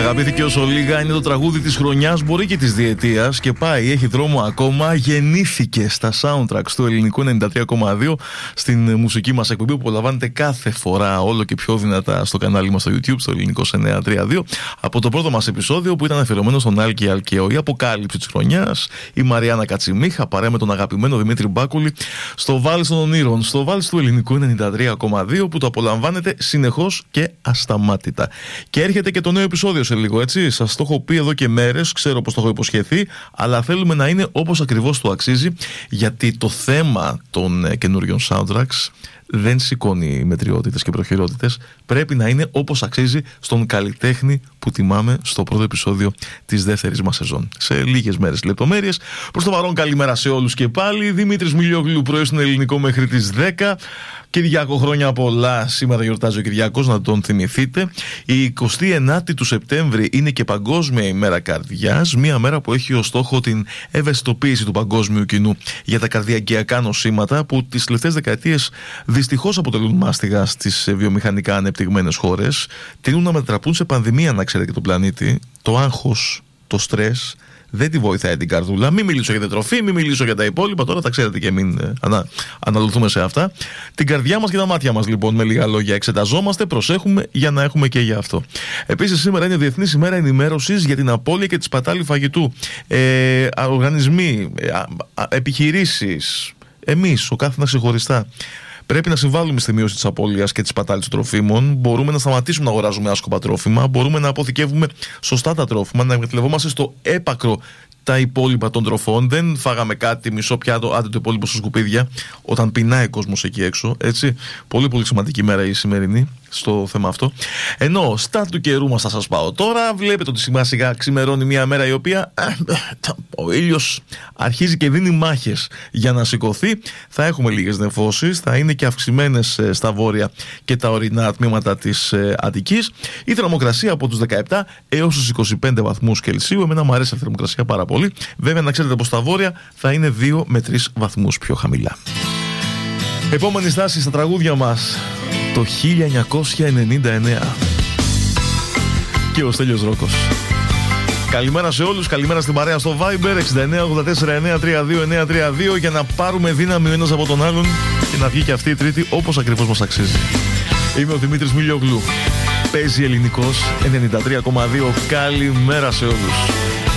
Αγαπήθηκε όσο λίγα, είναι το τραγούδι της χρονιάς, μπορεί και της διετίας, και πάει, έχει δρόμο ακόμα. Γεννήθηκε στα soundtracks του ελληνικού 93,2 στην μουσική μας εκπομπή που απολαμβάνετε κάθε φορά όλο και πιο δυνατά στο κανάλι μας στο YouTube, στο ελληνικός 932, από το πρώτο μας επεισόδιο που ήταν αφιερωμένο στον Άλκη Αλκαίο. Η αποκάλυψη της χρονιάς, η Μαριάννα Κατσιμίχα παρέα με τον αγαπημένο Δημήτρη Μπάκουλη στο Βάλς των Ονείρων, στο Βάλς του ελληνικού 93,2 που το απολαμβάνετε συνεχώς και ασταμάτητα. Και έρχεται και το νέο επεισόδιο σε λίγο, έτσι. Σας το έχω πει εδώ και μέρες, ξέρω πως το έχω υποσχεθεί, αλλά θέλουμε να είναι όπως ακριβώς το αξίζει, γιατί το θέμα των καινούριων soundtracks δεν σηκώνει μετριότητες και προχειρότητες. Πρέπει να είναι όπως αξίζει στον καλλιτέχνη που τιμάμε στο πρώτο επεισόδιο της δεύτερης μας σεζόν. Σε λίγες μέρες λεπτομέρειες. Προς το παρόν, καλημέρα σε όλους και πάλι. Δημήτρης Μιλιόγλου, πρωί στον ελληνικό μέχρι τις 10. Κυριάκο, χρόνια πολλά. Σήμερα γιορτάζει ο Κυριάκος, να τον θυμηθείτε. Η 29η του Σεπτέμβρη είναι και Παγκόσμια ημέρα καρδιάς. Μια μέρα που έχει ως στόχο την ευαισθητοποίηση του παγκόσμιου κοινού για τα καρδιακιακά νοσήματα που τις τελευταίες δεκαετίες δυστυχώς αποτελούν μάστιγα στις βιομηχανικά ανεπτυγμένες χώρες. Τείνουν να μετατραπούν σε πανδημία, να ξέρετε, και τον πλανήτη. Το άγχος, το στρες δεν τη βοηθάει την καρδούλα. Μην μιλήσω για την τροφή, μην μιλήσω για τα υπόλοιπα. Τώρα τα ξέρετε και μην αναλωθούμε σε αυτά. Την καρδιά μας και τα μάτια μας, λοιπόν, με λίγα λόγια, εξεταζόμαστε, προσέχουμε για να έχουμε και για αυτό. Επίσης, σήμερα είναι Διεθνής ημέρα ενημέρωσης για την απώλεια και τη σπατάλη φαγητού. Οργανισμοί, επιχειρήσεις, εμείς, ο καθένας ξεχωριστά, πρέπει να συμβάλλουμε στη μείωση της απώλειας και της σπατάλης των τροφίμων. Μπορούμε να σταματήσουμε να αγοράζουμε άσκοπα τρόφιμα. Μπορούμε να αποθηκεύουμε σωστά τα τρόφιμα, να εκμεταλλευόμαστε στο έπακρο τα υπόλοιπα των τροφών. Δεν φάγαμε κάτι, μισό πιάτο, άντε το υπόλοιπο στα σκουπίδια, όταν πεινάει ο κόσμος εκεί έξω. Έτσι. Πολύ πολύ σημαντική μέρα η σημερινή στο θέμα αυτό. Ενώ στα του καιρού μας θα σας πάω τώρα. Βλέπετε ότι σιγά σιγά ξημερώνει μια μέρα η οποία ο ήλιος αρχίζει και δίνει μάχες για να σηκωθεί. Θα έχουμε λίγες νεφώσεις, θα είναι και αυξημένες στα βόρεια και τα ορεινά τμήματα της Αττικής. Η θερμοκρασία από τους 17 έως τους 25 βαθμούς Κελσίου. Εμένα μου αρέσει αυτή η θερμοκρασία πάρα πολύ. Βέβαια, να ξέρετε πως στα βόρεια θα είναι 2 με 3 βαθμούς πιο χαμηλά. Επόμενη στάση στα τραγούδια μας, το 1999 και ο Στέλιος Ρόκος. Καλημέρα σε όλους, καλημέρα στην παρέα στο Viber 6984932932 για να πάρουμε δύναμη ο ένας από τον άλλον και να βγει και αυτή η Τρίτη όπως ακριβώς μας αξίζει. Είμαι ο Δημήτρης Μιλιόγλου. Παίζει ελληνικός 93,2. Καλημέρα σε όλους.